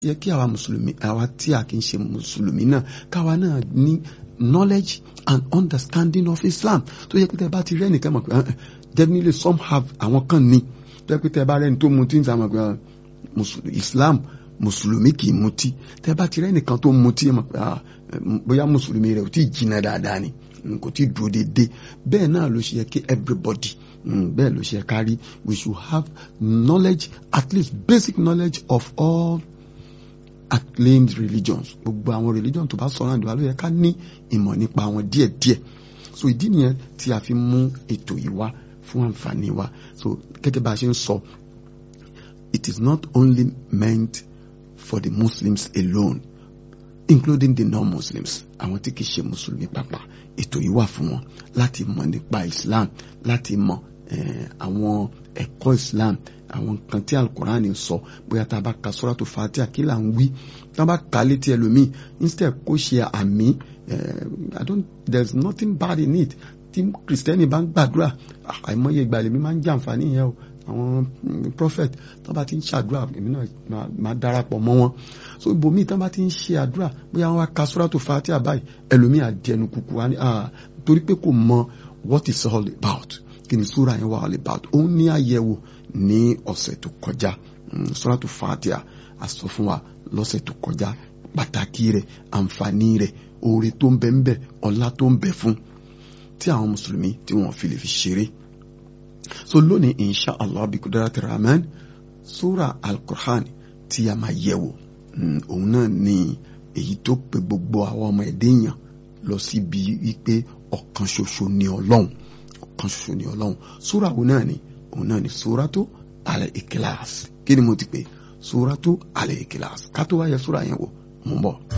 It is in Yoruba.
yẹ kí àwa mùsùlùmí, àwa tí a kì í ṣe mùsùlùmí náà, káwa náà ní knowledge and understanding of Islam. Tó yẹ pé tẹ́ bá ti rẹ́ nìkan mọ̀ pé definitely some have, àwọn kan ní. Tó yẹ pé tẹ́ bá rẹ́ni tó mutí ń sàmọ̀ pé Islam mùsùlùmí kì í mutí. Tẹ́ bá ti rẹ́ nìkan tó mutí mọ̀ pé bóyá mùsùlùmí rẹ̀ ò tí ì jìnnà dáadáa ni, kò tí ì dúró déédéé. Bẹ́ẹ̀ náà ló ṣe yẹ kí everybody, bẹ́ẹ̀ ló ṣe yẹ kárí, we should have knowledge, at least basic knowledge of all acclaimed religions. Gbogbo àwọn religion tó bá sọ̀rọ̀ àdúrà ló yẹ ká ní ìmọ̀ nípa àwọn díẹ̀díẹ̀. So ìdí nìyẹn tí a fi mú ètò yìí wá fún àǹfààní wa. So gẹ́gẹ́ bá a ṣe ń sọ, it is not only meant for the Muslims alone, including the non-Muslims, àwọn tí kìí ṣe mùsùlùmí pàápàá. Ètò yìí wà fún wọn láti mọ̀ nípa Islam, láti mọ̀ àwọn ẹ̀kọ́ Islam, àwọn nǹkan tí Al-Qur'an sọ. Bóyá tá a bá ka Suratu Fatiha kí là ń wí, tá a bá ka létí ẹlòmíì, instead kó ṣe àmì, there's nothing bad in it. Tí Kristẹni bá ń gbàdúrà, àìmọye ìgbà lèmi máa ń jàǹfààní yẹn o. Àwọn prophet tó bá ti ń ṣàdúrà, èmi náà máa darapọ̀ mọ́ wọn. So ibòmíì tó bá ti ń ṣe àdúrà, bóyá wọn wá ka Suratu Fatiha báyìí, ẹlòmíì àdẹnu kùkù wá ní torí pé kò mọ what it's all about. Kí ni súra yẹn wà all about? Ó ní àyẹ̀wò ní ọ̀sẹ̀ tó kọjá. Suratu Fatiha a sọ fún wa lọ́sẹ̀ tó kọjá pàtàkì rẹ̀, àǹfààní rẹ̀, oore tó ń bẹ ń bẹ, ọlá tó ń bẹ fún, tí àwọn mùsùlùmí tí wọ́n fi lè fi ṣeré. So lónìí insha Allah bí kudrati rahman, súra Al-Qur'an tí a máa yẹ̀wò, òun náà ni èyí tó pe gbogbo àwọn ọmọ ẹ̀dẹ́ èèyàn lọ síbi wípé ọ̀kan ṣoṣo ni Ọlọ́run, ọ̀kan ṣoṣo ni Ọlọ́run. Súra òun náà ni Suratu Al-Ikhlas. Kí ni mo ti pè? Suratu Al-Ikhlas. Ká tó wáyé súra yẹn wò, mo ń bọ̀.